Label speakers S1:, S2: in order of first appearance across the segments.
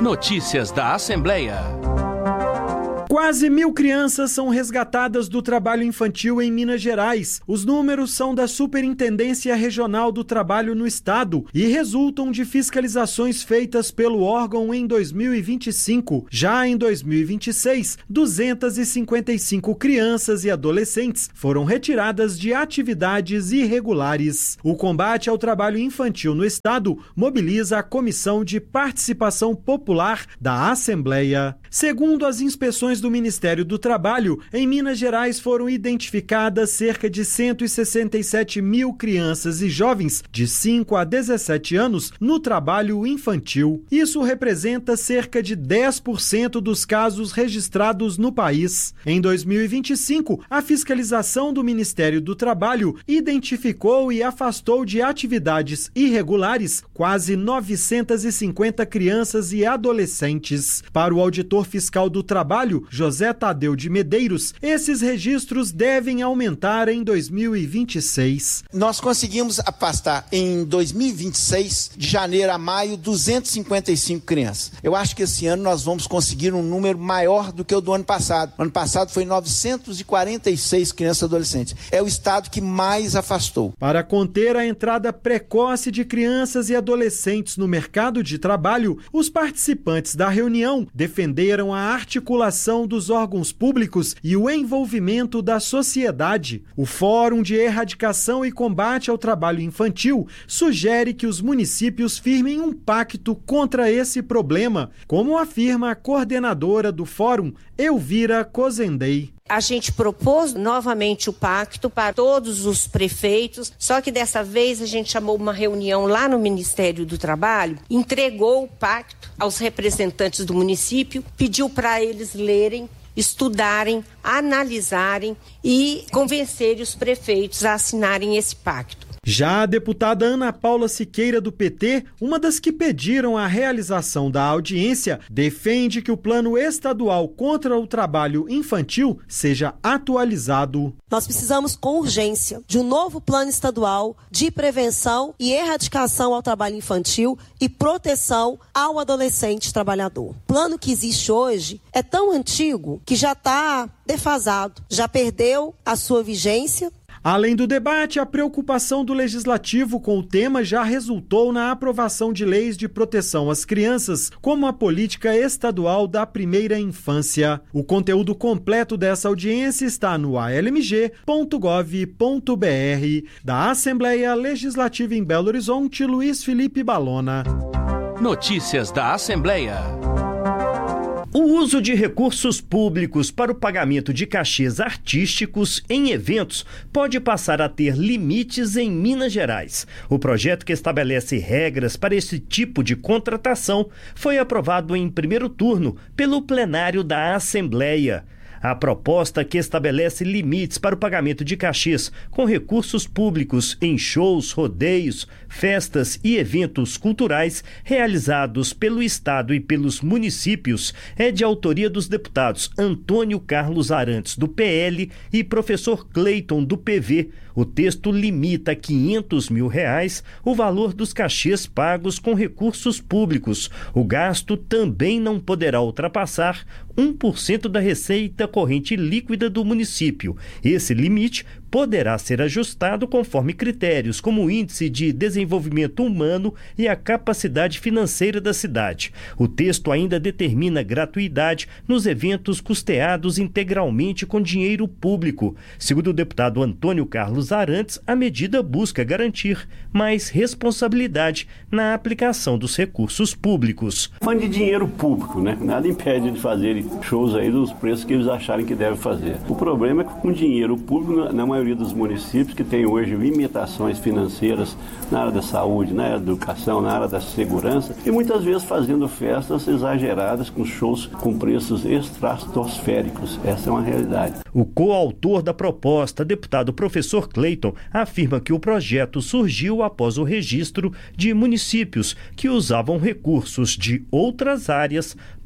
S1: Notícias da Assembleia.
S2: Quase 1.000 crianças são resgatadas do trabalho infantil em Minas Gerais. Os números são da Superintendência Regional do Trabalho no Estado e resultam de fiscalizações feitas pelo órgão em 2025. Já em 2026, 255 crianças e adolescentes foram retiradas de atividades irregulares. O combate ao trabalho infantil no Estado mobiliza a Comissão de Participação Popular da Assembleia. Segundo as inspeções do Ministério do Trabalho, em Minas Gerais foram identificadas cerca de 167 mil crianças e jovens de 5 a 17 anos no trabalho infantil. Isso representa cerca de 10% dos casos registrados no país. Em 2025, a fiscalização do Ministério do Trabalho identificou e afastou de atividades irregulares quase 950 crianças e adolescentes. Para o auditor fiscal do trabalho, José Tadeu de Medeiros, esses registros devem aumentar em 2026.
S3: Nós conseguimos afastar em 2026, de janeiro a maio, 255 crianças. Eu acho que esse ano nós vamos conseguir um número maior do que o do ano passado. O ano passado foi 946 crianças e adolescentes. É o estado que mais afastou.
S2: Para conter a entrada precoce de crianças e adolescentes no mercado de trabalho, os participantes da reunião defenderam a articulação dos órgãos públicos e o envolvimento da sociedade. O Fórum de Erradicação e Combate ao Trabalho Infantil sugere que os municípios firmem um pacto contra esse problema, como afirma a coordenadora do Fórum, Elvira Cozendei.
S4: A gente propôs novamente o pacto para todos os prefeitos, só que dessa vez a gente chamou uma reunião lá no Ministério do Trabalho, entregou o pacto aos representantes do município, pediu para eles lerem, estudarem, analisarem e convencerem os prefeitos a assinarem esse pacto.
S2: Já a deputada Ana Paula Siqueira, do PT, uma das que pediram a realização da audiência, defende que o plano estadual contra o trabalho infantil seja atualizado.
S5: Nós precisamos com urgência de um novo plano estadual de prevenção e erradicação ao trabalho infantil e proteção ao adolescente trabalhador. O plano que existe hoje é tão antigo que já está defasado, já perdeu a sua vigência.
S2: Além do debate, a preocupação do Legislativo com o tema já resultou na aprovação de leis de proteção às crianças, como a política estadual da primeira infância. O conteúdo completo dessa audiência está no almg.gov.br. Da Assembleia Legislativa em Belo Horizonte, Luiz Felipe Balona.
S1: Notícias da Assembleia.
S6: O uso de recursos públicos para o pagamento de cachês artísticos em eventos pode passar a ter limites em Minas Gerais. O projeto que estabelece regras para esse tipo de contratação foi aprovado em primeiro turno pelo plenário da Assembleia. A proposta que estabelece limites para o pagamento de cachês com recursos públicos em shows, rodeios, festas e eventos culturais realizados pelo Estado e pelos municípios é de autoria dos deputados Antônio Carlos Arantes, do PL, e professor Cleiton, do PV. O texto limita a R$500 mil o valor dos cachês pagos com recursos públicos. O gasto também não poderá ultrapassar 1% da receita corrente líquida do município. Esse limite poderá ser ajustado conforme critérios como o índice de desenvolvimento humano e a capacidade financeira da cidade. O texto ainda determina gratuidade nos eventos custeados integralmente com dinheiro público. Segundo o deputado Antônio Carlos Arantes, a medida busca garantir mais responsabilidade na aplicação dos recursos públicos.
S7: Falando de dinheiro público, né? Nada impede de fazerem shows aí dos preços que eles acharem que devem fazer. O problema é que com dinheiro público, na maioria dos municípios que tem hoje limitações financeiras na área da saúde, na área da educação, na área da segurança, e muitas vezes fazendo festas exageradas com shows com preços estratosféricos. Essa é uma realidade.
S6: O coautor da proposta, deputado professor Cleiton, afirma que o projeto surgiu após o registro de municípios que usavam recursos de outras áreas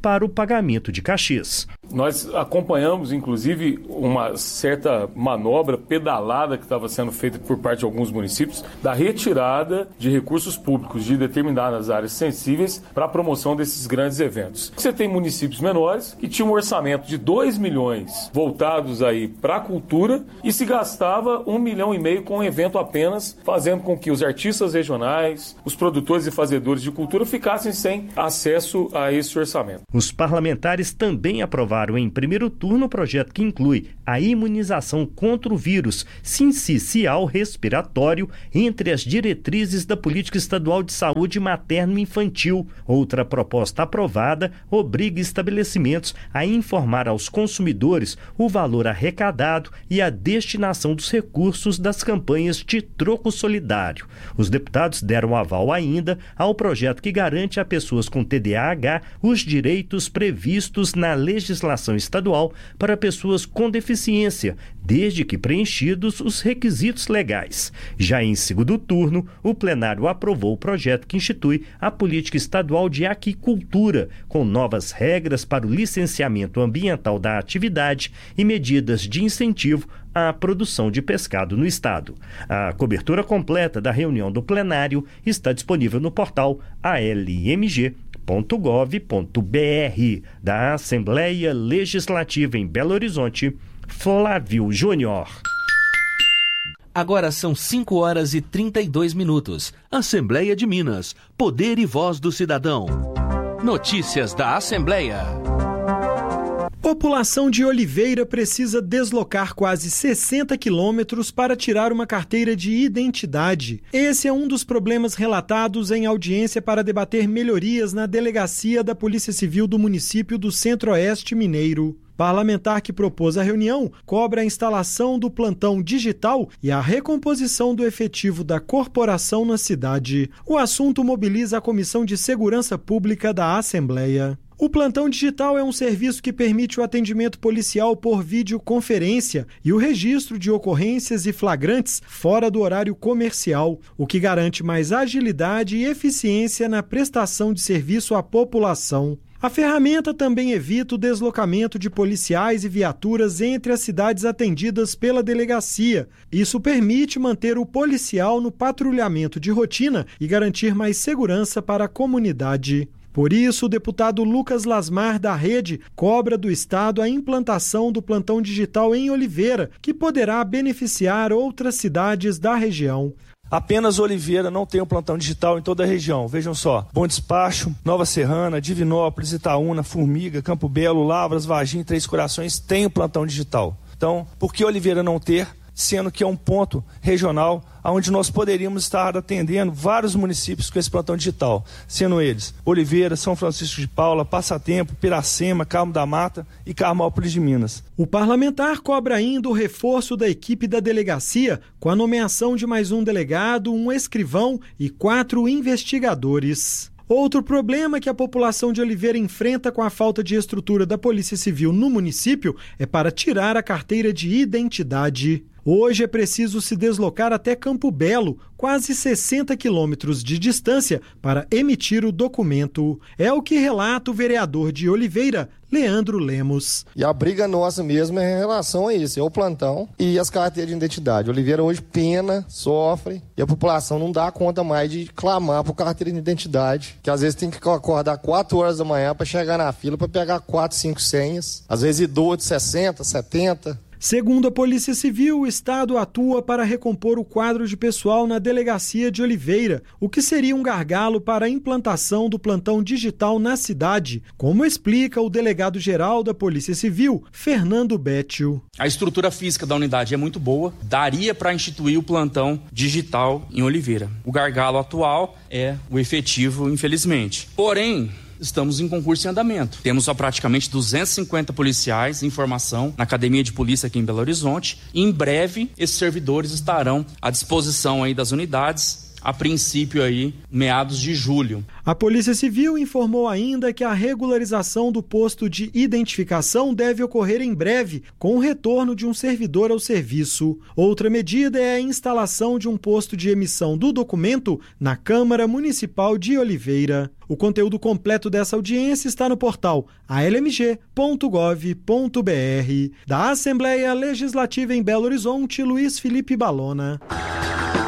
S6: para o pagamento de cachês.
S8: Nós acompanhamos, inclusive, uma certa manobra pedalada que estava sendo feita por parte de alguns municípios da retirada de recursos públicos de determinadas áreas sensíveis para a promoção desses grandes eventos. Você tem municípios menores que tinham um orçamento de 2 milhões voltados aí para a cultura e se gastava 1,5 milhão com um evento apenas, fazendo com que os artistas regionais, os produtores e fazedores de cultura ficassem sem acesso a esse orçamento.
S6: Os parlamentares também aprovaram em primeiro turno o projeto que inclui a imunização contra o vírus sincicial respiratório entre as diretrizes da Política Estadual de Saúde Materno-Infantil. Outra proposta aprovada obriga estabelecimentos a informar aos consumidores o valor arrecadado e a destinação dos recursos das campanhas de troco solidário. Os deputados deram aval ainda ao projeto que garante a pessoas com TDAH os direitos previstos na legislação estadual para pessoas com deficiência, desde que preenchidos os requisitos legais. Já em segundo turno, o plenário aprovou o projeto que institui a Política Estadual de Aquicultura, com novas regras para o licenciamento ambiental da atividade e medidas de incentivo à produção de pescado no estado. A cobertura completa da reunião do plenário está disponível no portal almg.gov.br. Da Assembleia Legislativa em Belo Horizonte, Flávio Júnior.
S1: Agora são 5h32. Assembleia de Minas. Poder e voz do cidadão. Notícias da Assembleia.
S2: População de Oliveira precisa deslocar quase 60 quilômetros para tirar uma carteira de identidade. Esse é um dos problemas relatados em audiência para debater melhorias na delegacia da Polícia Civil do município do Centro-Oeste Mineiro. Parlamentar que propôs a reunião cobra a instalação do plantão digital e a recomposição do efetivo da corporação na cidade. O assunto mobiliza a Comissão de Segurança Pública da Assembleia. O plantão digital é um serviço que permite o atendimento policial por videoconferência e o registro de ocorrências e flagrantes fora do horário comercial, o que garante mais agilidade e eficiência na prestação de serviço à população. A ferramenta também evita o deslocamento de policiais e viaturas entre as cidades atendidas pela delegacia. Isso permite manter o policial no patrulhamento de rotina e garantir mais segurança para a comunidade. Por isso, o deputado Lucas Lasmar, da Rede, cobra do Estado a implantação do plantão digital em Oliveira, que poderá beneficiar outras cidades da região.
S9: Apenas Oliveira não tem um plantão digital em toda a região. Vejam só, Bom Despacho, Nova Serrana, Divinópolis, Itaúna, Formiga, Campo Belo, Lavras, Varginha, Três Corações tem um plantão digital. Então, por que Oliveira não ter, sendo que é um ponto regional onde nós poderíamos estar atendendo vários municípios com esse plantão digital, sendo eles Oliveira, São Francisco de Paula, Passatempo, Piracema, Carmo da Mata e Carmópolis de Minas.
S2: O parlamentar cobra ainda o reforço da equipe da delegacia com a nomeação de mais um delegado, um escrivão e 4 investigadores. Outro problema que a população de Oliveira enfrenta com a falta de estrutura da Polícia Civil no município é para tirar a carteira de identidade. Hoje é preciso se deslocar até Campo Belo, quase 60 quilômetros de distância, para emitir o documento. É o que relata o vereador de Oliveira, Leandro Lemos.
S10: E a briga nossa mesmo é em relação a isso, é o plantão e as carteiras de identidade. Oliveira hoje pena, sofre, e a população não dá conta mais de clamar por carteira de identidade, que às vezes tem que acordar 4 horas da manhã para chegar na fila para pegar 4, 5 senhas, às vezes idoso de 60, 70...
S2: Segundo a Polícia Civil, o Estado atua para recompor o quadro de pessoal na delegacia de Oliveira, o que seria um gargalo para a implantação do plantão digital na cidade, como explica o delegado-geral da Polícia Civil, Fernando Bétio.
S11: A estrutura física da unidade é muito boa, daria para instituir o plantão digital em Oliveira. O gargalo atual é o efetivo, infelizmente. Porém, estamos em concurso em andamento. Temos praticamente 250 policiais em formação na Academia de Polícia aqui em Belo Horizonte. E em breve, esses servidores estarão à disposição aí das unidades, a princípio aí, meados de julho.
S2: A Polícia Civil informou ainda que a regularização do posto de identificação deve ocorrer em breve, com o retorno de um servidor ao serviço. Outra medida é a instalação de um posto de emissão do documento na Câmara Municipal de Oliveira. O conteúdo completo dessa audiência está no portal almg.gov.br. Da Assembleia Legislativa em Belo Horizonte, Luiz Felipe Balona.